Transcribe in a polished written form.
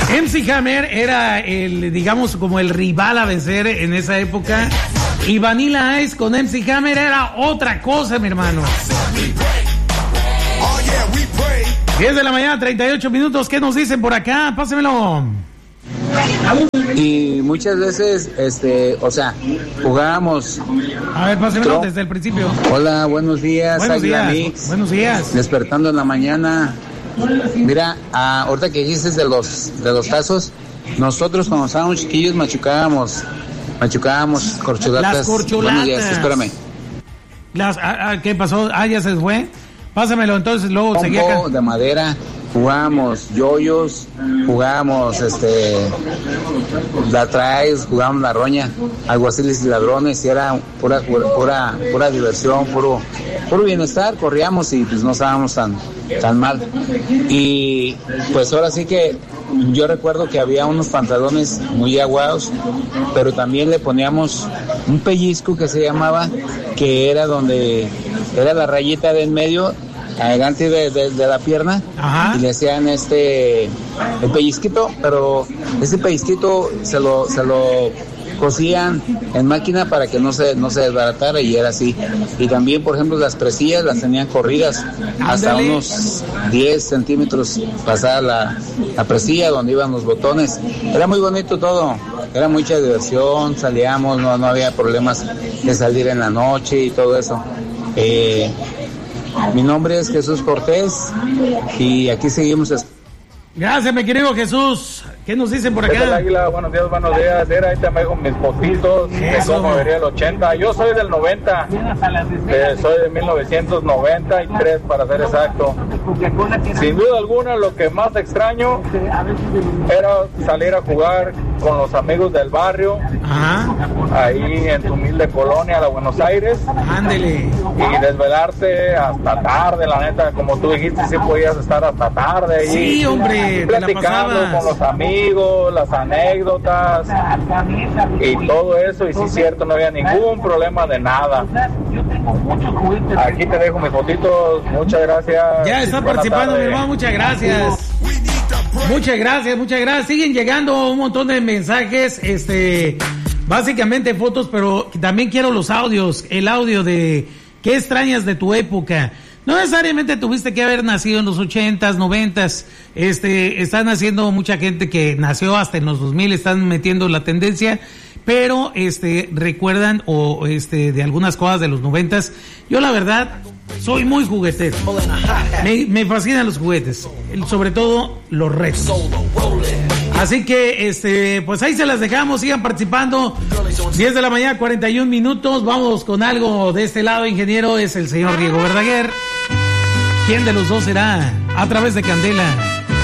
MC Hammer era el, digamos, como el rival a vencer en esa época. Y Vanilla Ice con MC Hammer era otra cosa, mi hermano. 10 de la mañana, 38 minutos. ¿Qué nos dicen por acá? Pásemelo. Y muchas veces, o sea, jugábamos. A ver, pásemelo desde el principio. Hola, buenos días. Buenos días. Mix. Buenos días. Despertando en la mañana. Mira, ahorita que dijiste de los tazos, nosotros cuando estábamos chiquillos machucábamos corcholatas. Las corcholatas. Buenos días, espérame. ¿Qué pasó? Ya se fue. Pásamelo, entonces luego seguía acá. De madera, jugábamos yoyos, jugábamos la traes, jugábamos la roña, alguaciles y ladrones, y era pura diversión, puro bienestar, corríamos y pues no estábamos tan mal. Y pues ahora sí que yo recuerdo que había unos pantalones muy aguados, pero también le poníamos un pellizco que se llamaba, que era donde era la rayita de en medio, adelante de la pierna. Ajá. Y le hacían el pellizquito, pero ese pellizquito se lo cosían en máquina para que no se desbaratara, y era así. Y también, por ejemplo, las presillas las tenían corridas hasta unos 10 centímetros pasada la presilla donde iban los botones. Era muy bonito todo, era mucha diversión, salíamos, no había problemas de salir en la noche y todo eso. Mi nombre es Jesús Cortés y aquí seguimos. Gracias, mi querido Jesús. ¿Qué nos dicen por acá? Águila, buenos días. Era, ahí te dejo mis fotitos de cómo vería el 80. Yo soy del 90, soy de 1993 para ser exacto. Sin duda alguna, lo que más extraño era salir a jugar con los amigos del barrio. Ajá. Ahí en tu humilde colonia, la Buenos Aires. Ándele. Y desvelarte hasta tarde, la neta, como tú dijiste, sí podías estar hasta tarde ahí. Sí, hombre, platicando con los amigos, las anécdotas y todo eso. Y sí, es cierto, no había ningún problema de nada. Aquí te dejo mis fotitos, muchas gracias. Ya está participando, mi hermano, muchas gracias. Muchas gracias. Siguen llegando un montón de mensajes, básicamente fotos, pero también quiero los audios, el audio de qué extrañas de tu época. No necesariamente tuviste que haber nacido en los 80s, 90s, están haciendo mucha gente que nació hasta en los 2000, están metiendo la tendencia, pero recuerdan de algunas cosas de los 90s. Yo la verdad soy muy juguetero. Me fascinan los juguetes, sobre todo los retros. Así que pues ahí se las dejamos, sigan participando. 10 de la mañana, 41 minutos. Vamos con algo de este lado, ingeniero, es el señor Diego Verdaguer. ¿Quién de los dos será? A través de Candela.